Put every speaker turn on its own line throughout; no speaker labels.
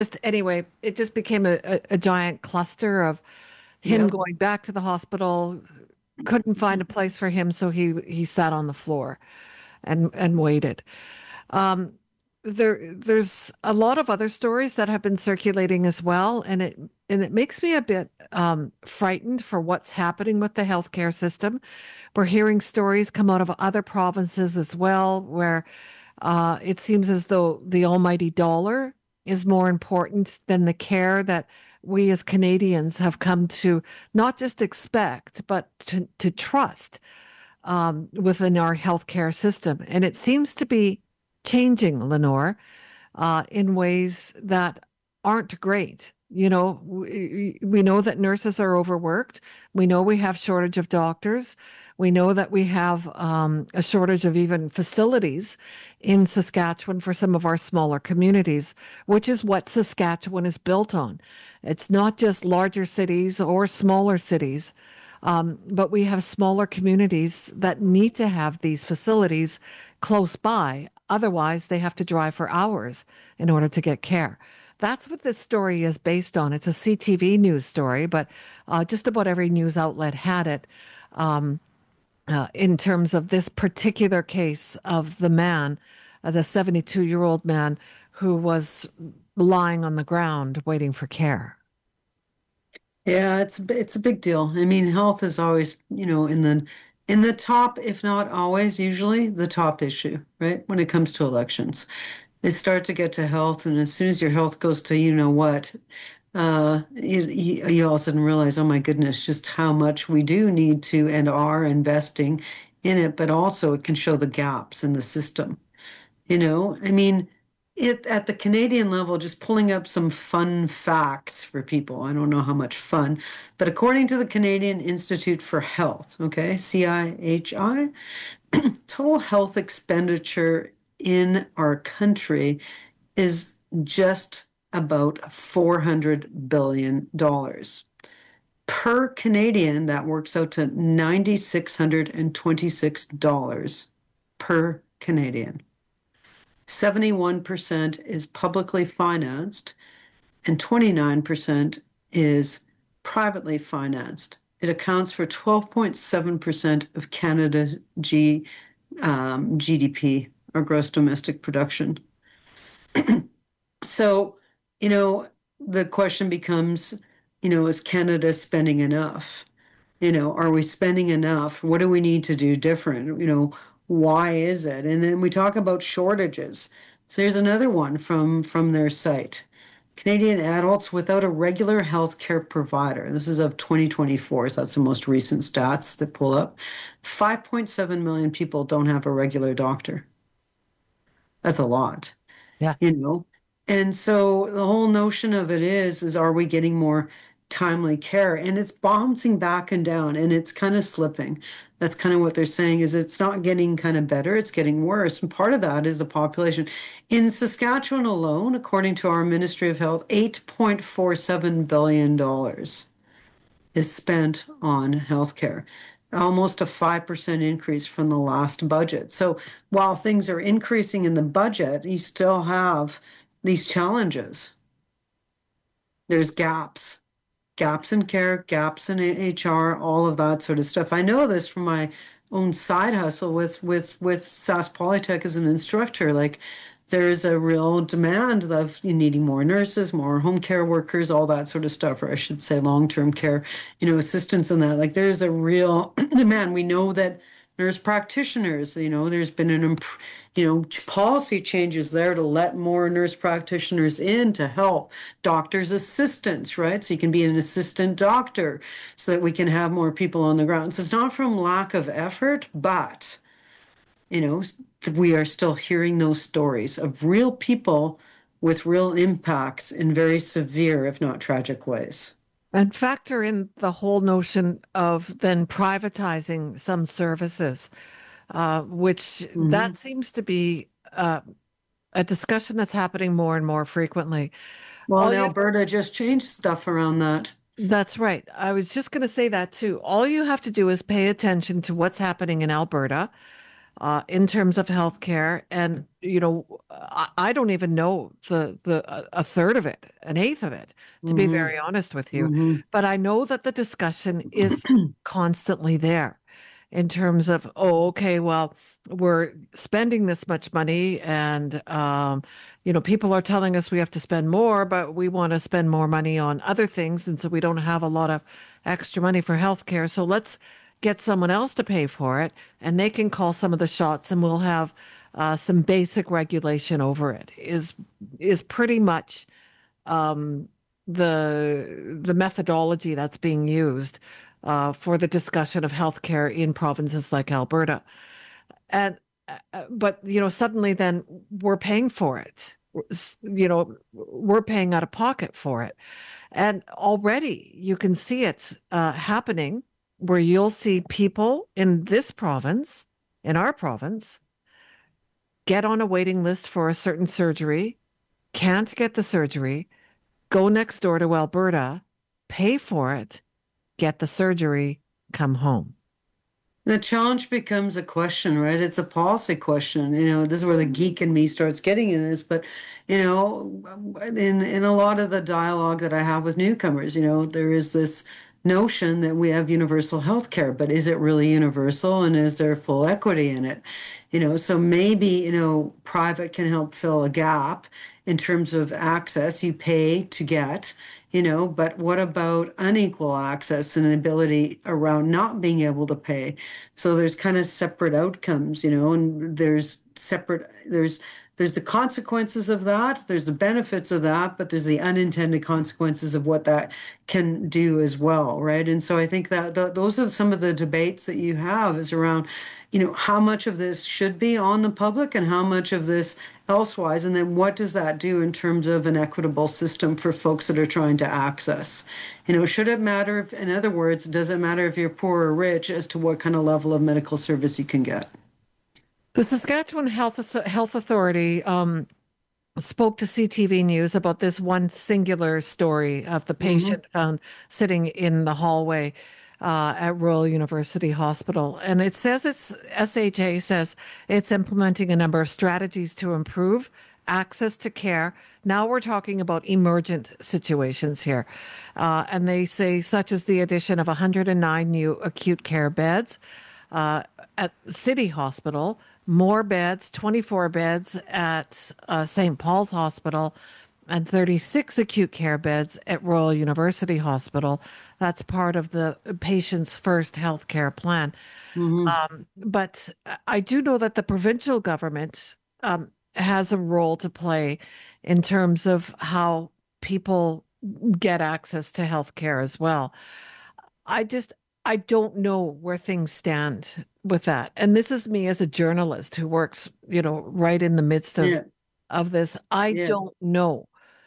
just anyway, it just became a giant cluster of him
Yep.
going back to the hospital, couldn't find a place for him, so he sat on the floor and waited. Um, there's a lot of other stories that have been circulating as well, and it makes me a bit frightened for what's happening with the healthcare system. We're hearing stories come out of other provinces as well, where it seems as though the almighty dollar is more important than the care that we as Canadians have come to not just expect, but to trust within our healthcare system. And it seems to be changing, Lenore, in ways that aren't great. We know that nurses are overworked. We know we have shortage of doctors. We know that we have a shortage of even facilities in Saskatchewan for some of our smaller communities, which is what Saskatchewan is built on. It's not just larger cities or smaller cities, but we have smaller communities that need to have these facilities close by. Otherwise, they have to drive for hours in order to get care. That's what this story is based on. It's a CTV news story, but just about every news outlet had it in terms of this particular case of the man, the 72-year-old man who was lying on the ground waiting for care.
Yeah, it's a big deal. I mean, health is always, in the top, if not always, usually the top issue, right? When it comes to elections. They start to get to health, and as soon as your health goes to you know what, you all of a sudden realize, oh my goodness, just how much we do need to and are investing in it, but also it can show the gaps in the system. I mean, it at the Canadian level, just pulling up some fun facts for people. I don't know how much fun, but according to the Canadian Institute for Health, okay, CIHI, total health expenditure in our country is just about $400 billion. Per Canadian, that works out to $9,626 per Canadian. 71% is publicly financed and 29% is privately financed. It accounts for 12.7% of Canada's GDP, or gross domestic production. So, you know, the question becomes, is Canada spending enough? Are we spending enough? What do we need to do different? Why is it? And then we talk about shortages. So here's another one from their site. Canadian adults without a regular health care provider. This is of 2024, so that's the most recent stats that pull up. 5.7 million people don't have a regular doctor. That's a lot,
Yeah.
you know. And so the whole notion of it is are we getting more timely care? And it's bouncing back and down and it's kind of slipping. That's kind of what they're saying is it's not getting kind of better, it's getting worse. And part of that is the population. In Saskatchewan alone, according to our Ministry of Health, $8.47 billion is spent on healthcare, almost a 5% increase from the last budget. So while things are increasing in the budget, you still have these challenges. There's gaps in care, gaps in HR, all of that sort of stuff. I know this from my own side hustle with SAS Polytech as an instructor. Like there's a real demand of needing more nurses, more home care workers, all that sort of stuff, or I should say long-term care, assistance in that. Like there's a real demand. We know that nurse practitioners, there's been policy changes there to let more nurse practitioners in to help doctors' assistants, right? So you can be an assistant doctor so that we can have more people on the ground. So it's not from lack of effort, but we are still hearing those stories of real people with real impacts in very severe, if not tragic ways.
And factor in the whole notion of then privatizing some services, which
Mm-hmm.
that seems to be a discussion that's happening more and more frequently.
Well,
All
in
you
Alberta just changed stuff around that.
That's right. I was just going to say that too. All you have to do is pay attention to what's happening in Alberta. in terms of healthcare. And, I don't even know a third of it, an eighth of it, to be
Mm-hmm.
very honest with you.
Mm-hmm.
But I know that the discussion is constantly there in terms of, oh, okay, well, we're spending this much money and, people are telling us we have to spend more, but we want to spend more money on other things. And so we don't have a lot of extra money for healthcare. So let's get someone else to pay for it and they can call some of the shots and we'll have some basic regulation over it is pretty much the methodology that's being used for the discussion of healthcare in provinces like Alberta. And but suddenly then we're paying for it. We're paying out of pocket for it. And already you can see it happening where you'll see people in this province, in our province, get on a waiting list for a certain surgery, can't get the surgery, go next door to Alberta, pay for it, get the surgery, come home.
The challenge becomes a question, right? It's a policy question. This is where the geek in me starts getting in this. But, in a lot of the dialogue that I have with newcomers, there is this notion that we have universal health care, but is it really universal and is there full equity in it? So maybe, private can help fill a gap in terms of access you pay to get, but what about unequal access and ability around not being able to pay? So there's kind of separate outcomes, and there's the consequences of that, there's the benefits of that, but there's the unintended consequences of what that can do as well, right? And so I think that those are some of the debates that you have is around, how much of this should be on the public and how much of this elsewise, and then what does that do in terms of an equitable system for folks that are trying to access? Should it matter if, in other words, does it matter if you're poor or rich as to what kind of level of medical service you can get?
The Saskatchewan Health Authority spoke to CTV News about this one singular story of the
Hmm.
patient found sitting in the hallway at Royal University Hospital. And it says SHA says it's implementing a number of strategies to improve access to care. Now we're talking about emergent situations here. And they say, such as the addition of 109 new acute care beds at City Hospital, more beds, 24 beds at St. Paul's Hospital, and 36 acute care beds at Royal University Hospital. That's part of the patient's first health care plan.
Hmm.
But I do know that the provincial government has a role to play in terms of how people get access to health care as well. I just, I don't know where things stand with that. And this is me as a journalist who works, right in the midst
Yeah,
of this. I
yeah.
don't know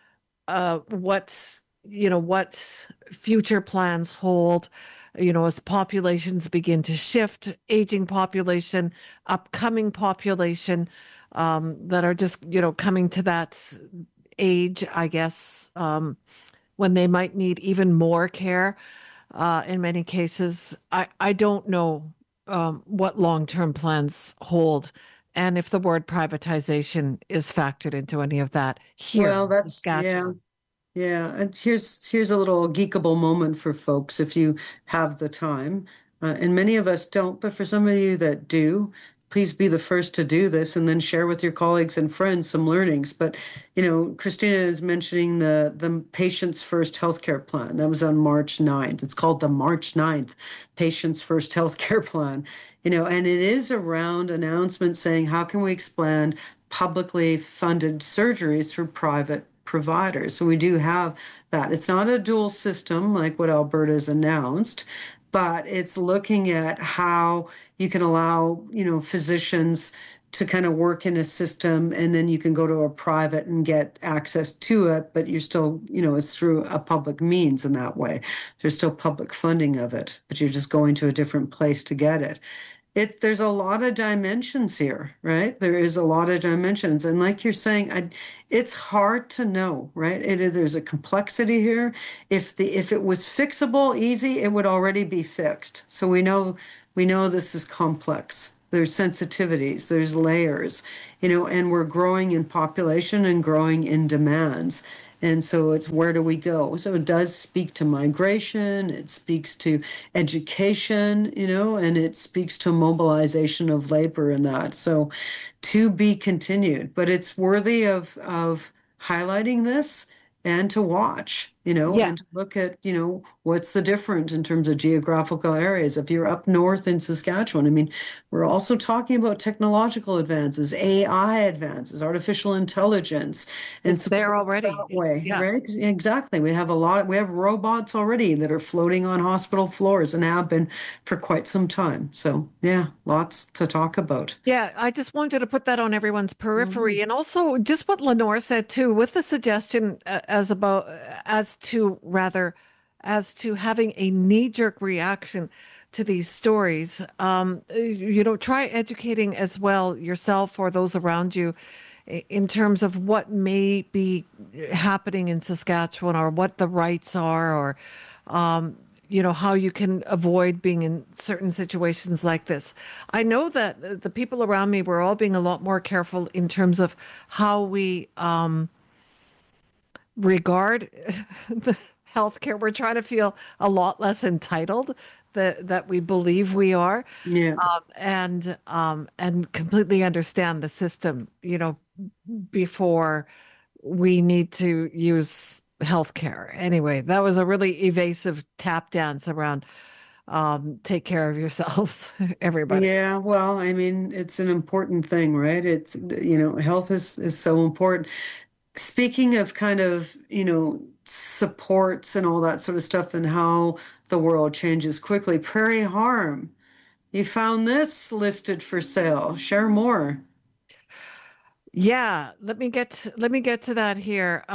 what future plans hold, as populations begin to shift, aging population, upcoming population that are just, coming to that age, I guess, when they might need even more care in many cases. I don't know what long-term plans hold and if the word privatization is factored into any of that here
Well,
in
that's yeah.
Saskatchewan.
Yeah, and here's a little geekable moment for folks if you have the time. And many of us don't, but for some of you that do, please be the first to do this and then share with your colleagues and friends some learnings. But Christina is mentioning the Patients First Healthcare Plan. That was on March 9th. It's called the March 9th Patients First Healthcare Plan. And it is around announcements saying how can we expand publicly funded surgeries for private providers. So we do have that. It's not a dual system like what Alberta's announced, but it's looking at how you can allow, physicians to kind of work in a system and then you can go to a private and get access to it, but you're still, it's through a public means in that way. There's still public funding of it, but you're just going to a different place to get it. There's a lot of dimensions here, right? There is a lot of dimensions. And like you're saying, it's hard to know, right? There's a complexity here. If it was fixable, easy, it would already be fixed. So we know this is complex. there's sensitivities, there's layers, you know, and we're growing in population and growing in demands. And so it's where do we go? So it does speak to migration, it speaks to education, you know, and it speaks to mobilization of labor in that. So to be continued, but it's worthy of highlighting this and to watch, you know,
Yeah.
and to look at, you know, what's the difference in terms of geographical areas. If you're up north in Saskatchewan, I mean, we're also talking about technological advances, AI advances, artificial intelligence, and
It's there
supports
already.
that way,
Yeah.
right? Exactly. We have robots already that are floating on hospital floors and have been for quite some time. So, yeah, lots to talk about.
Yeah, I just wanted to put that on everyone's
Mhm.
periphery, and also just what Lenore said too, with the suggestion as to having a knee-jerk reaction to these stories. Try educating as well yourself or those around you in terms of what may be happening in Saskatchewan or what the rights are, or how you can avoid being in certain situations like this. I know that the people around me were all being a lot more careful in terms of how we regard the healthcare. We're trying to feel a lot less entitled that we believe we are,
Yeah.
and completely understand the system, before we need to use healthcare. Anyway, that was a really evasive tap dance around take care of yourselves, everybody.
Yeah, well, I mean, it's an important thing, right? It's, you know, health is so important. Speaking of kind of, you know, supports and all that sort of stuff and how the world changes quickly, Prairie Harm, you found this listed for sale. Share more.
Yeah, let me get to that here.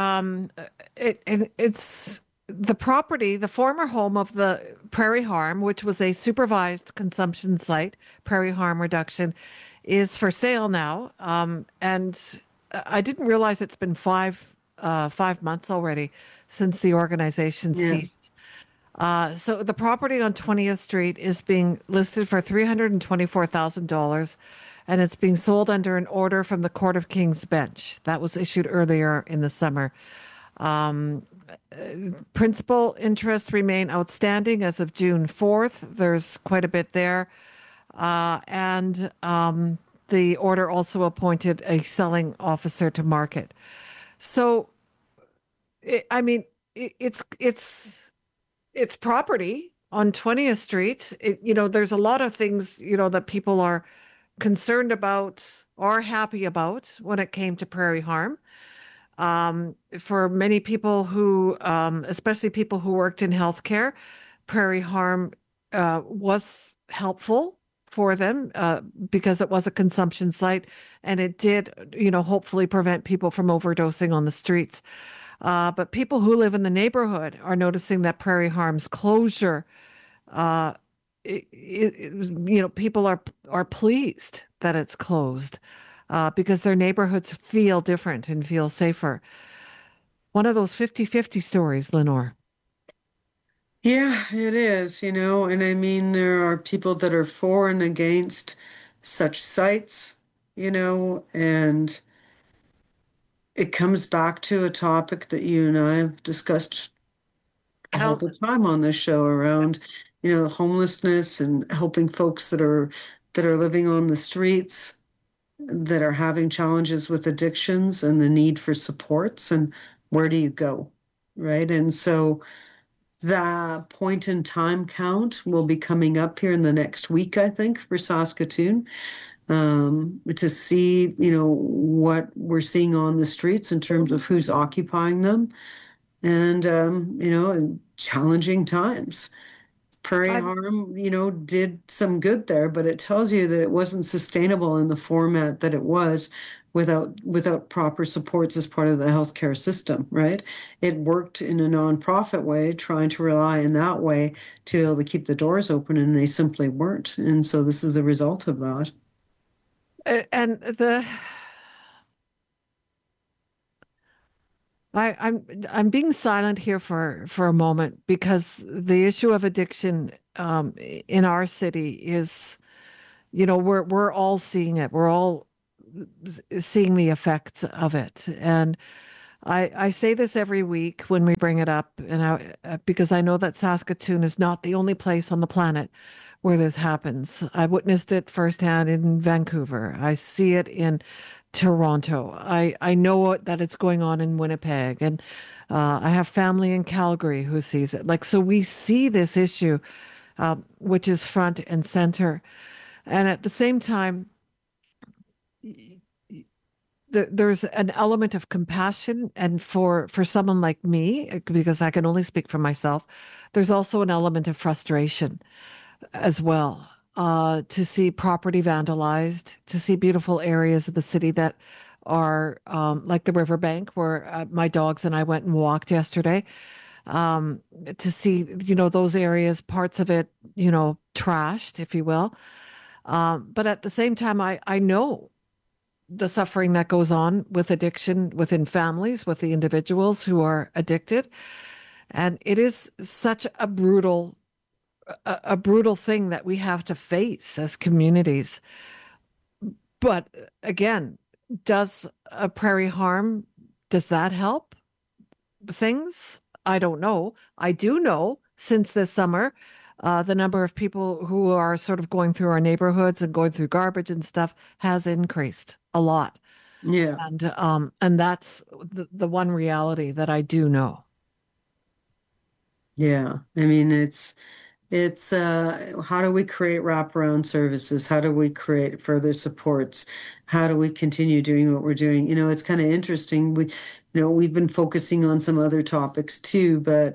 It's the property, the former home of the Prairie Harm, which was a supervised consumption site. Prairie Harm Reduction is for sale now. And I didn't realize it's been 5 months already since the organization
Yeah.
ceased. So the property on 20th Street is being listed for $324,000, and it's being sold under an order from the Court of King's Bench that was issued earlier in the summer. Um, Principal interests remain outstanding as of June 4th. There's quite a bit there. And the order also appointed a selling officer to market. So, I mean, it's property on 20th Street. There's a lot of things, that people are concerned about or happy about when it came to Prairie Harm. For many people who, especially people who worked in healthcare, Prairie Harm was helpful for them because it was a consumption site and it did, hopefully prevent people from overdosing on the streets. But people who live in the neighborhood are noticing that Prairie Harm's closure, uh, people are pleased that it's closed because their neighborhoods feel different and feel safer. One of those 50-50 stories, Lenore.
Yeah, it is, you know, and I mean, there are people that are for and against such sites, you know, and it comes back to a topic that you and I have discussed all the
Countless.
time on this show around, you know, homelessness and helping folks that are living on the streets, that are having challenges with addictions and the need for supports and where do you go, right? And so the point in time count will be coming up here in the next week, I think, for Saskatoon, to see, you know, what we're seeing on the streets in terms of who's occupying them and, in challenging times. Prairie
I'm
Harm, you know, did some good there, but it tells you that it wasn't sustainable in the format that it was without proper supports as part of the healthcare system, right? It worked in a nonprofit way, trying to rely in that way to be able to keep the doors open, and they simply weren't. And so this is the result of that.
and the I'm being silent here for a moment because the issue of addiction in our city we're all seeing it. We're all seeing the effects of it. And I say this every week when we bring it up, and because I know that Saskatoon is not the only place on the planet where this happens. I witnessed it firsthand in Vancouver. I see it in Toronto. I know that it's going on in Winnipeg, and I have family in Calgary who sees it. Like, so we see this issue, which is front and center. And at the same time, there's an element of compassion, and for someone like me, because I can only speak for myself, there's also an element of frustration as well. To see property vandalized, to see beautiful areas of the city that are like the riverbank where my dogs and I went and walked yesterday. Um, to see, those areas, parts of it, trashed, if you will. But at the same time, I know the suffering that goes on with addiction within families, with the individuals who are addicted. And it is such a brutal thing that we have to face as communities. But again, does a prairie harm, does that help things? I don't know. I do know since this summer, the number of people who are sort of going through our neighborhoods and going through garbage and stuff has increased a lot.
Yeah.
And that's the one reality that I do know.
Yeah. I mean, how do we create wraparound services? How do we create further supports? How do we continue doing what we're doing? It's kind of interesting. We've been focusing on some other topics too, but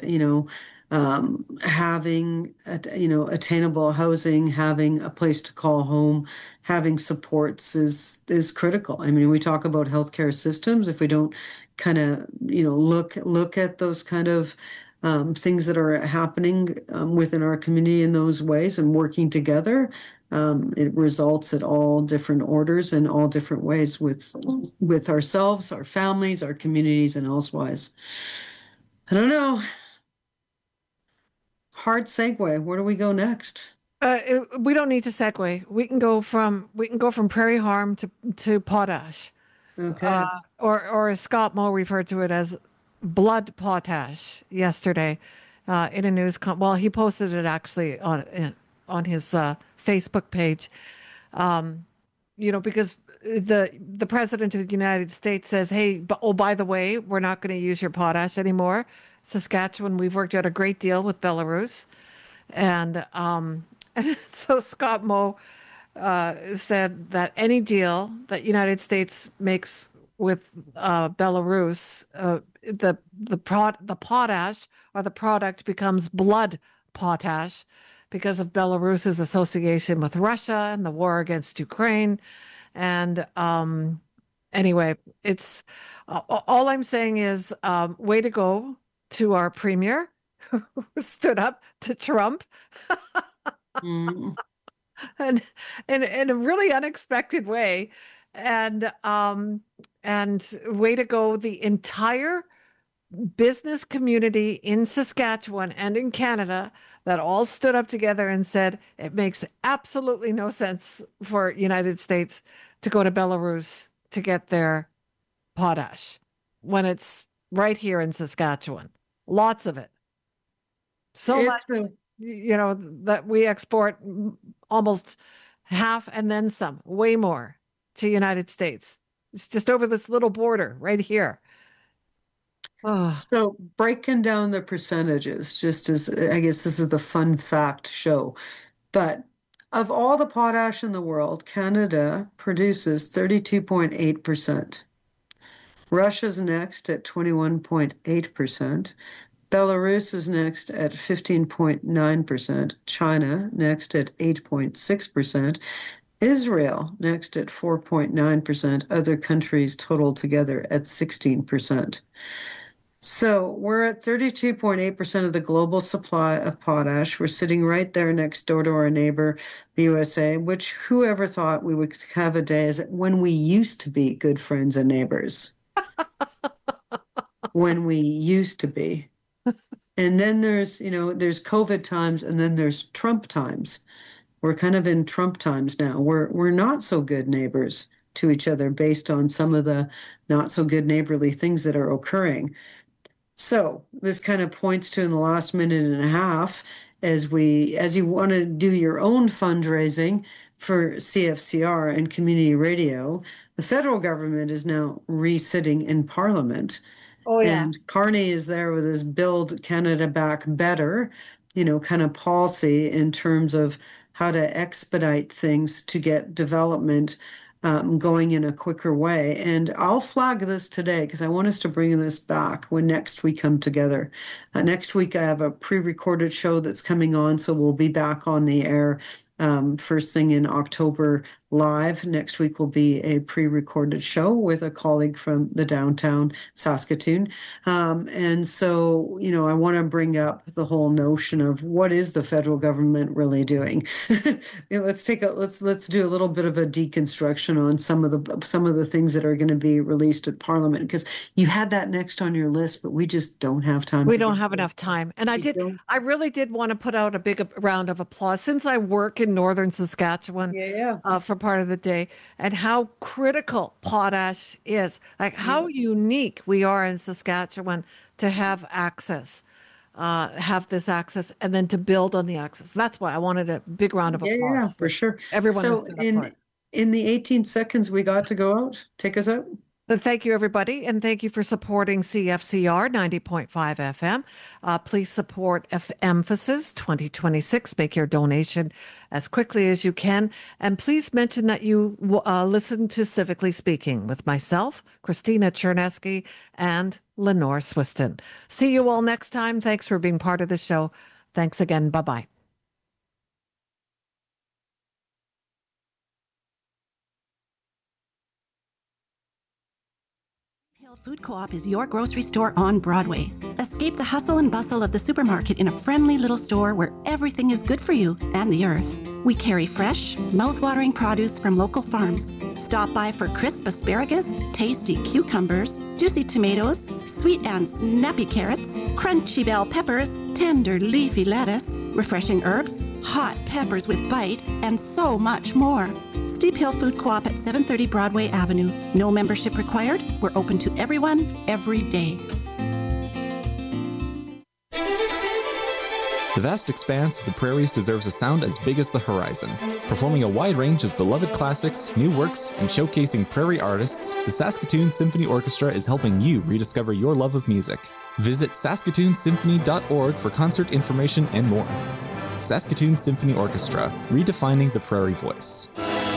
having attainable housing, having a place to call home, having supports is critical. I mean, we talk about healthcare systems. If we don't kind of look at those kind of things that are happening within our community in those ways and working together, it results at all different orders and all different ways with ourselves, our families, our communities, and elsewise. I don't know. Hard segue. Where do we go next?
We don't need to segue. We can go from prairie harm to potash,
Okay.
or as Scott Moe referred to it as blood potash yesterday, in a well, he posted it actually on his Facebook page. Because the president of the United States says, "Hey, oh, by the way, we're not going to use your potash anymore." Saskatchewan, we've worked out a great deal with Belarus, and so Scott Moe said that any deal that United States makes with Belarus, the potash or the product becomes blood potash because of Belarus's association with Russia and the war against Ukraine. And anyway, it's all I'm saying is way to go to our premier who stood up to Trump
Mm.
and in a really unexpected way. And way to go the entire business community in Saskatchewan and in Canada that all stood up together and said it makes absolutely no sense for United States to go to Belarus to get their potash when it's right here in Saskatchewan. Lots of it. So
It's
much, that we export almost half and then some, way more to United States. It's just over this little border right here. Oh,
so breaking down the percentages, just as I guess this is the fun fact show. But of all the potash in the world, Canada produces 32.8%. Russia's next at 21.8%. Belarus is next at 15.9%. China next at 8.6%. Israel next at 4.9%. Other countries total together at 16%. So we're at 32.8% of the global supply of potash. We're sitting right there next door to our neighbor, the USA, which whoever thought we would have a day as when we used to be good friends and neighbors. When we used to be. And then there's COVID times and then there's Trump times we're kind of in Trump times now. We're not so good neighbors to each other based on some of the not so good neighborly things that are occurring. So this kind of points to in the last minute and a half, as you want to do your own fundraising for CFCR and community radio, the federal government is now re-sitting in Parliament.
Oh, yeah.
And Carney is there with his Build Canada Back Better, kind of policy in terms of how to expedite things to get development going in a quicker way. And I'll flag this today because I want us to bring this back when next we come together. Next week, I have a pre-recorded show that's coming on, so we'll be back on the air first thing in October live. Next week will be a pre-recorded show with a colleague from the downtown Saskatoon. And so, I want to bring up the whole notion of what is the federal government really doing? Let's do a little bit of a deconstruction on some of the things that are going to be released at Parliament, because you had that next on your list, but we just don't have time.
We don't have enough time. And I really did want to put out a big round of applause since I work in northern Saskatchewan for part of the day, and how critical potash is. Like how unique we are in Saskatchewan to have this access, and then to build on the access. That's why I wanted a big round of applause.
Yeah, for sure.
Everyone.
So in the 18 seconds we got to go out, take us out.
Thank you, everybody, and thank you for supporting CFCR 90.5 FM. Please support Emphasis 2026. Make your donation as quickly as you can. And please mention that you listen to Civically Speaking with myself, Christina Chernesky, and Lenore Swiston. See you all next time. Thanks for being part of the show. Thanks again. Bye-bye.
Food Co-op is your grocery store on Broadway. Escape the hustle and bustle of the supermarket in a friendly little store where everything is good for you and the earth. We carry fresh, mouth-watering produce from local farms. Stop by for crisp asparagus, tasty cucumbers, juicy tomatoes, sweet and snappy carrots, crunchy bell peppers, tender leafy lettuce, refreshing herbs, hot peppers with bite, and so much more. Steep Hill Food Co-op at 730 Broadway Avenue. No membership required. We're open to everyone, every day.
The vast expanse of the prairies deserves a sound as big as the horizon. Performing a wide range of beloved classics, new works, and showcasing prairie artists, the Saskatoon Symphony Orchestra is helping you rediscover your love of music. Visit saskatoonsymphony.org for concert information and more. Saskatoon Symphony Orchestra, redefining the prairie voice.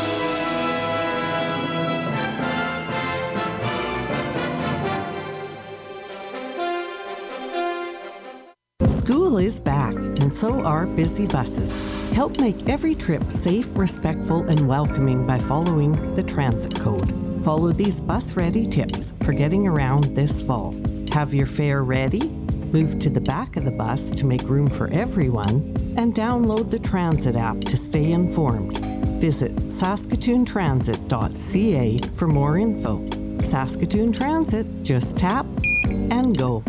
School is back, and so are busy buses. Help make every trip safe, respectful, and welcoming by following the transit code. Follow these bus-ready tips for getting around this fall. Have your fare ready, move to the back of the bus to make room for everyone, and download the transit app to stay informed. Visit saskatoontransit.ca for more info. Saskatoon Transit, just tap and go.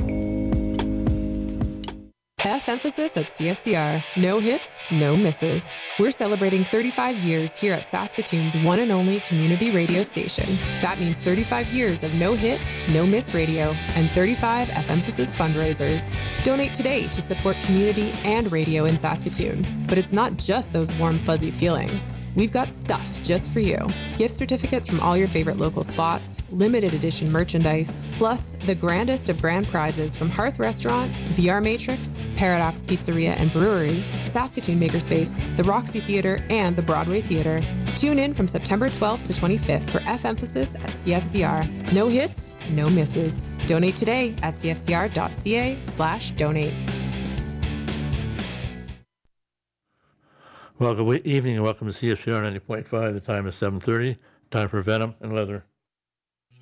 Emphasis at CFCR. No hits, no misses. We're celebrating 35 years here at Saskatoon's one and only community radio station. That means 35 years of no hit, no miss radio, and 35 Emphasis fundraisers. Donate today to support community and radio in Saskatoon. But it's not just those warm, fuzzy feelings. We've got stuff just for you. Gift certificates from all your favorite local spots, limited edition merchandise, plus the grandest of grand prizes from Hearth Restaurant, VR Matrix, Paradox Pizzeria and Brewery, Saskatoon Makerspace, the Roxy Theatre, and the Broadway Theatre. Tune in from September 12th to 25th for Emphasis at CFCR. No hits, no misses. Donate today at cfcr.ca/donate.
Well, good evening and welcome to CFCR 90.5. The time is 7:30. Time for Venom and Leather.